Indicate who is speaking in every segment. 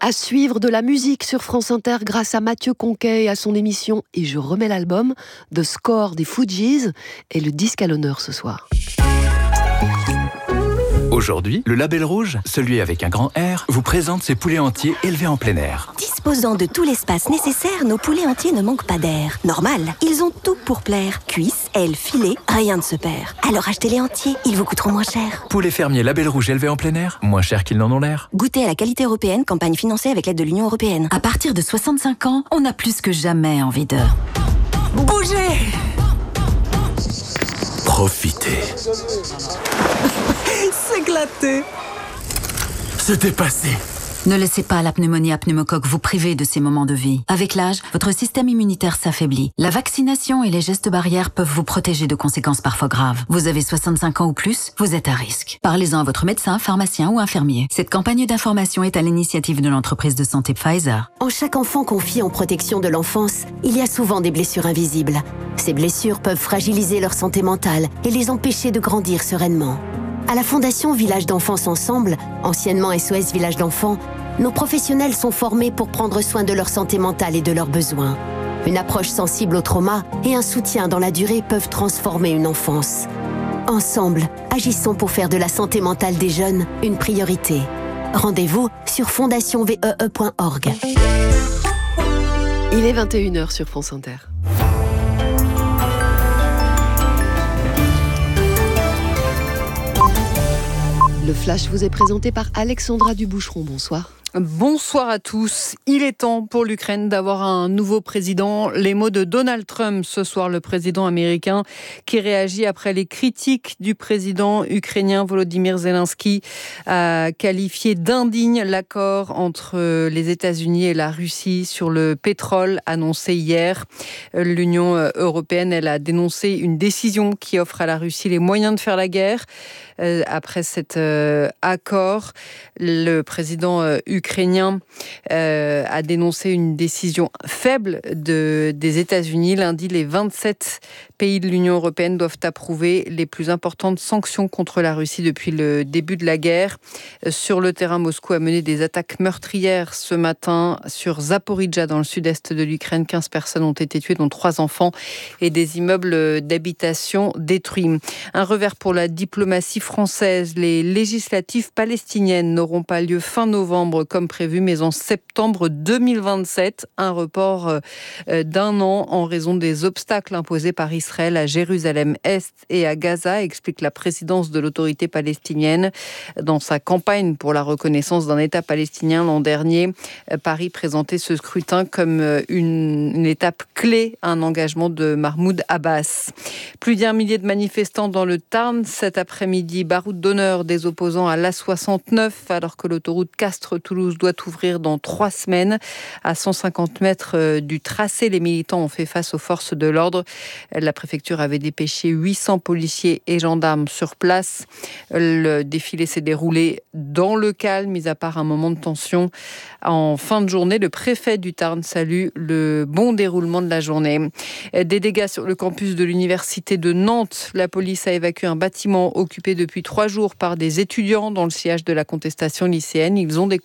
Speaker 1: À suivre de la musique sur France Inter grâce à Mathieu Conquet et à son émission « Et je remets l'album » de Score des Fujis et le disque à l'honneur ce soir.
Speaker 2: Aujourd'hui, le Label Rouge, celui avec un grand R, vous présente ses poulets entiers élevés en plein air.
Speaker 3: Disposant de tout l'espace nécessaire, nos poulets entiers ne manquent pas d'air. Normal, ils ont tout pour plaire. Cuisses, ailes, filets, rien ne se perd. Alors achetez-les entiers, ils vous coûteront moins cher.
Speaker 2: Poulets fermiers Label Rouge élevés en plein air, moins cher qu'ils n'en ont l'air.
Speaker 3: Goûtez à la qualité européenne, campagne financée avec l'aide de l'Union européenne.
Speaker 4: À partir de 65 ans, on a plus que jamais envie de... bouger.
Speaker 2: Profitez.
Speaker 4: S'éclater.
Speaker 2: Se dépasser.
Speaker 4: Ne laissez pas la pneumonie à pneumocoque vous priver de ces moments de vie. Avec l'âge, votre système immunitaire s'affaiblit. La vaccination et les gestes barrières peuvent vous protéger de conséquences parfois graves. Vous avez 65 ans ou plus, vous êtes à risque. Parlez-en à votre médecin, pharmacien ou infirmier. Cette campagne d'information est à l'initiative de l'entreprise de santé Pfizer.
Speaker 3: En chaque enfant confié en protection de l'enfance, il y a souvent des blessures invisibles. Ces blessures peuvent fragiliser leur santé mentale et les empêcher de grandir sereinement. À la Fondation Village d'Enfance Ensemble, anciennement SOS Village d'Enfants, nos professionnels sont formés pour prendre soin de leur santé mentale et de leurs besoins. Une approche sensible au trauma et un soutien dans la durée peuvent transformer une enfance. Ensemble, agissons pour faire de la santé mentale des jeunes une priorité. Rendez-vous sur fondationvee.org.
Speaker 1: Il est 21h sur France Inter. Le Flash vous est présenté par Alexandra Duboucheron. Bonsoir.
Speaker 5: Bonsoir à tous. Il est temps pour l'Ukraine d'avoir un nouveau président. Les mots de Donald Trump ce soir, le président américain qui réagit après les critiques du président ukrainien Volodymyr Zelensky, a qualifié d'indigne l'accord entre les États-Unis et la Russie sur le pétrole annoncé hier. L'Union européenne, elle a dénoncé une décision qui offre à la Russie les moyens de faire la guerre. Après cet accord, le président ukrainien a dénoncé une décision faible des États-Unis. Lundi, les 27 pays de l'Union européenne doivent approuver les plus importantes sanctions contre la Russie depuis le début de la guerre. Sur le terrain, Moscou a mené des attaques meurtrières ce matin sur Zaporijjia, dans le sud-est de l'Ukraine. 15 personnes ont été tuées, dont 3 enfants, et des immeubles d'habitation détruits. Un revers pour la diplomatie française. Les législatives palestiniennes n'auront pas lieu fin novembre comme prévu, mais en septembre 2027. Un report d'un an en raison des obstacles imposés par Israël à Jérusalem-Est et à Gaza, explique la présidence de l'autorité palestinienne. Dans sa campagne pour la reconnaissance d'un État palestinien l'an dernier, Paris présentait ce scrutin comme une étape clé, un engagement de Mahmoud Abbas. Plus d'1 millier de manifestants dans le Tarn cet après-midi. Baroud d'honneur des opposants à l'A69, alors que l'autoroute Castres-Toulouse doit ouvrir dans 3 semaines. À 150 mètres du tracé, les militants ont fait face aux forces de l'ordre. La préfecture avait dépêché 800 policiers et gendarmes sur place. Le défilé s'est déroulé dans le calme, mis à part un moment de tension. En fin de journée, le préfet du Tarn salue le bon déroulement de la journée. Des dégâts sur le campus de l'université de Nantes. La police a évacué un bâtiment occupé depuis 3 jours par des étudiants dans le sillage de la contestation lycéenne.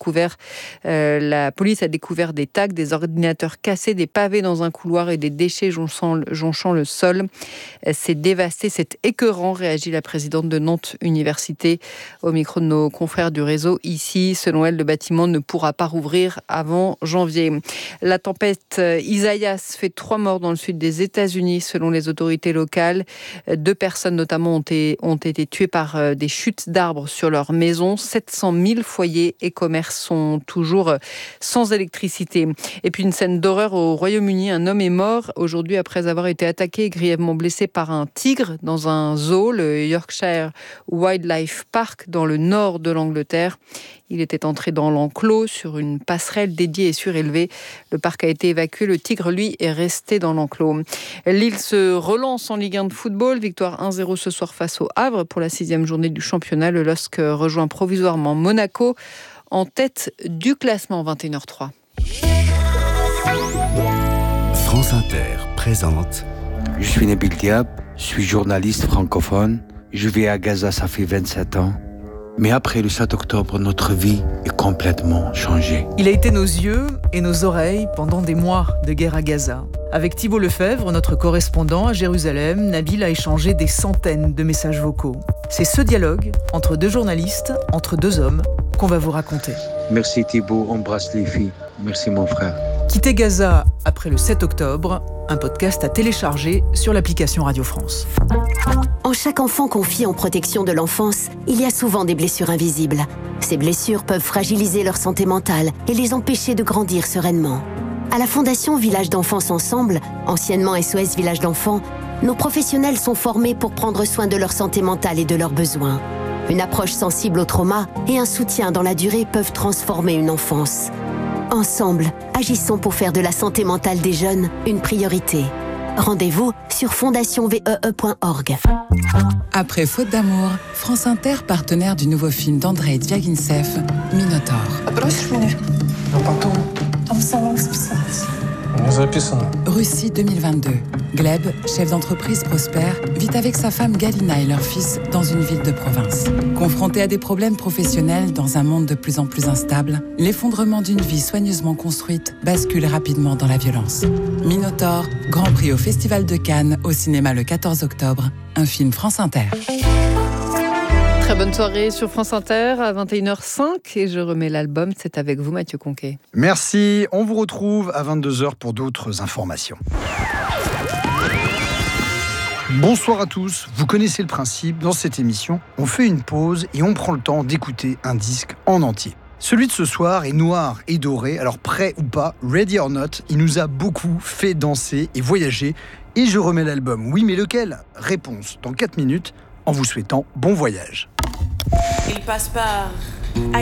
Speaker 5: La police a découvert des tags, des ordinateurs cassés, des pavés dans un couloir et des déchets jonchant le sol. C'est dévasté, c'est écœurant, réagit la présidente de Nantes Université au micro de nos confrères du réseau. Ici, selon elle, le bâtiment ne pourra pas rouvrir avant janvier. La tempête Isaias fait 3 morts dans le sud des États-Unis, selon les autorités locales. 2 personnes notamment ont été tuées par des chutes d'arbres sur leur maison. 700 000 foyers et commerces sont toujours sans électricité. Et puis une scène d'horreur au Royaume-Uni. Un homme est mort aujourd'hui après avoir été attaqué et grièvement blessé par un tigre dans un zoo, le Yorkshire Wildlife Park, dans le nord de l'Angleterre. Il était entré dans l'enclos sur une passerelle dédiée et surélevée. Le parc a été évacué. Le tigre, lui, est resté dans l'enclos. Lille se relance en Ligue 1 de football. Victoire 1-0 ce soir face au Havre pour la 6e journée du championnat. Le LOSC rejoint provisoirement Monaco en tête du classement. 21h03.
Speaker 6: France Inter présente.
Speaker 7: Je suis Nabil Diab, je suis journaliste francophone. Je vis à Gaza, ça fait 27 ans. Mais après le 7 octobre, notre vie est complètement changée.
Speaker 8: Il a été nos yeux et nos oreilles pendant des mois de guerre à Gaza. Avec Thibault Lefebvre, notre correspondant à Jérusalem, Nabil a échangé des centaines de messages vocaux. C'est ce dialogue entre deux journalistes, entre deux hommes, qu'on va vous raconter.
Speaker 7: Merci Thibault, embrasse les filles. Merci mon frère.
Speaker 8: Quitter Gaza après le 7 octobre, un podcast à télécharger sur l'application Radio France.
Speaker 3: En chaque enfant confié en protection de l'enfance, il y a souvent des blessures invisibles. Ces blessures peuvent fragiliser leur santé mentale et les empêcher de grandir sereinement. À la Fondation Village d'Enfance Ensemble, anciennement SOS Village d'Enfants, nos professionnels sont formés pour prendre soin de leur santé mentale et de leurs besoins. Une approche sensible au trauma et un soutien dans la durée peuvent transformer une enfance. Ensemble, agissons pour faire de la santé mentale des jeunes une priorité. Rendez-vous sur fondationvee.org.
Speaker 9: Après Faute d'amour, France Inter, partenaire du nouveau film d'Andrei Dviagintsev, Minotaur. Russie 2022. Gleb, chef d'entreprise prospère, vit avec sa femme Galina et leur fils dans une ville de province. Confronté à des problèmes professionnels dans un monde de plus en plus instable, l'effondrement d'une vie soigneusement construite bascule rapidement dans la violence. Minotaur, Grand Prix au Festival de Cannes, au cinéma le 14 octobre, un film France Inter.
Speaker 5: Très bonne soirée sur France Inter à 21h05 et je remets l'album. C'est avec vous Mathieu Conquet.
Speaker 10: Merci, on vous retrouve à 22h pour d'autres informations. Bonsoir à tous, vous connaissez le principe, dans cette émission, on fait une pause et on prend le temps d'écouter un disque en entier. Celui de ce soir est noir et doré, alors prêt ou pas, ready or not, il nous a beaucoup fait danser et voyager et je remets l'album. Oui mais lequel ? Réponse dans 4 minutes en vous souhaitant bon voyage.
Speaker 11: Il passe par